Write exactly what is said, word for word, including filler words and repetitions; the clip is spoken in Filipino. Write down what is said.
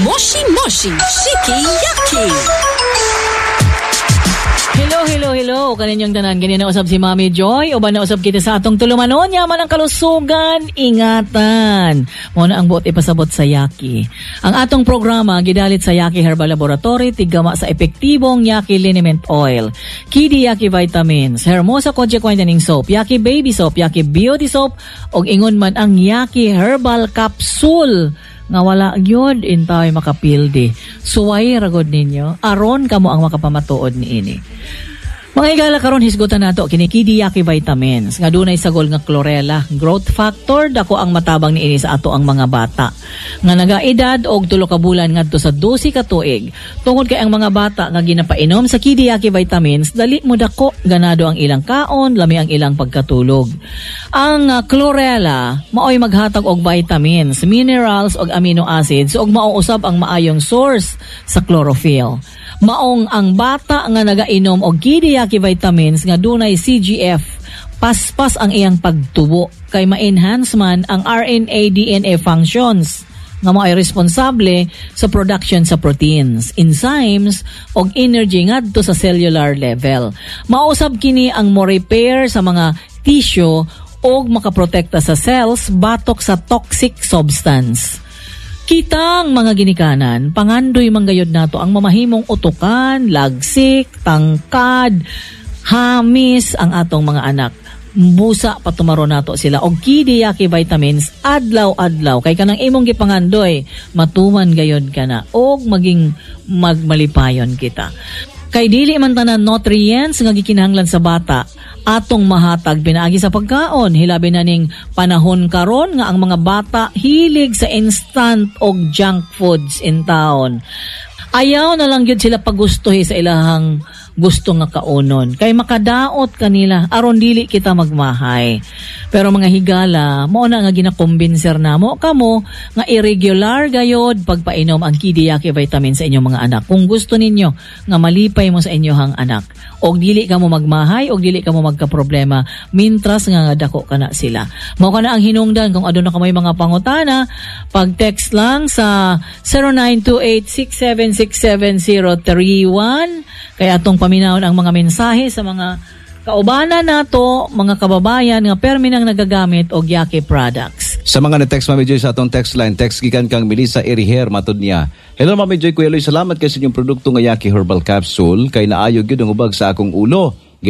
Moshi Moshi Shiki Yaki. Hello, hello, hello. Kaninyong tanan, ganyan na usab si Mami Joy. O ba na usab kita sa atong tulumanon, yaman ang kalusugan, ingatan. Muna ang buot ipasabot sa Yaki. Ang atong programa, gidalit sa Yaki Herbal Laboratory, tigama sa epektibong Yaki Liniment Oil, Kidi Yaki Vitamins, Hermosa Kojic Whitening Soap, Yaki Baby Soap, Yaki Beauty Soap, og ingon man ang Yaki Herbal Capsule. Nga wala gyud intay makapildi. Suway ragod ninyo aron kamo ang makapamatuod niini. Mga igala karon hisgutan nato kini Kidi Yaki Vitamins nga dunay sagol nga chlorella, growth factor dako ang matabang niini sa ato ang mga bata nga nagaedad og tulo ka bulan ngadto sa dose ka tuig. Tungod kay ang mga bata nga ginapainom sa Kidi Yaki Vitamins dali mo dako ganado ang ilang kaon, lami ang ilang pagkatulog. Ang uh, chlorella maoy maghatag og vitamins, minerals ug amino acids ug mauusab ang maayong source sa chlorophyll. Maong ang bata nga nagainom og Kidi Yaki Vitamins nga dunay C G F, paspas ang iyang pagtubo kay ma-enhance man ang R N A D N A functions nga mao'y responsable sa production sa proteins, enzymes og energy ngadto sa cellular level. Mausab kini ang mo-repair sa mga tissue og makaprotekta sa cells batok sa toxic substance. Kitang mga ginikanan, pangandoy manggayod nato ang mamahimong utukan, lagsik, tangkad, hamis ang atong mga anak. Busa patumaro nato sila og Kidi Yaki Vitamins adlaw-adlaw kay kanang imong gipangandoy matuman gayod kana og maging magmalipayon kita. Kay dili man tanan nutrients nga gikinahanglan sa bata atong mahatag pinaagi sa pagkaon. Hilabi na ning panahon karon nga ang mga bata hilig sa instant og junk foods in town. Ayaw na lang gyud sila pagustuhi sa ilahang gusto nga kaunon kay makadaot kanila aron dili kita magmahay. Pero mga higala mao na nga ginakumbinser namo kamo nga irregular gayod pagpainom ang Kidi Yaki Vitamins sa inyong mga anak. Kung gusto ninyo nga malipay mo sa inyong anak og dili ka mo magmahay og dili ka mo magka-problema mintras nga dako kana sila. Mao kana ang hinungdan kung aduna ka may mga pangutana, pag-text lang sa zero nine two eight six seven six seven zero three one kaya atong paminawon ang mga mensahe sa mga kaubanan nato, mga kababayan nga permi nang nagagamit og Yaki products. Sa mga na-text Mami Joy sa atong text line, text gikan kang Melissa Eriher matud niya. Hello Mami Joy, Kuya Loy, salamat kay sa inyong produkto nga Yaki Herbal Capsule kay naayog gyud ang ubag sa akong ulo.